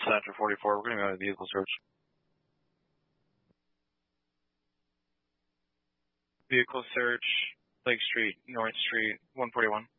Dispatcher 44, we're going to go to vehicle search. Vehicle search, Lake Street, North Street, 141.